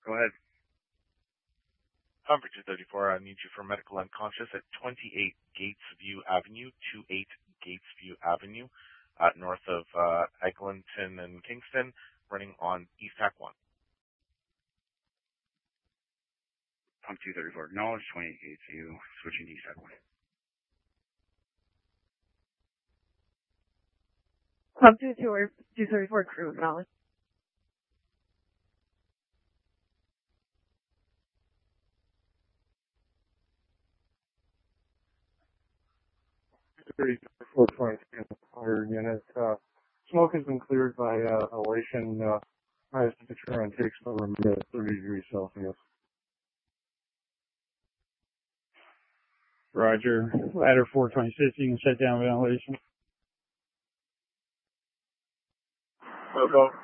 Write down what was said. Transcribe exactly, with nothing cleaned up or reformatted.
Go ahead. Conference two thirty-four, I need you for medical unconscious at twenty-eight Gatesview Avenue, twenty-eight Gatesview Avenue, uh, north of uh, Eglinton and Kingston, running on East Tack one. Pump two thirty-four, acknowledge, twenty-eight Gatesview, switching to East Tack one. Pump two thirty-four, crew, acknowledge. thirty-four twenty-three fire unit. Uh, smoke has been cleared by uh, elation. Uh, highest temperature on takes over thirty degrees Celsius. Roger. Ladder four twenty-six, you can shut down ventilation. Go, go.